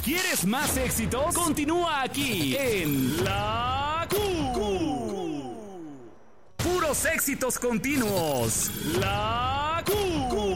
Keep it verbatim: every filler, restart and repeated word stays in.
¿Quieres más éxitos? Continúa aquí en La Q. Puros éxitos continuos. La Q.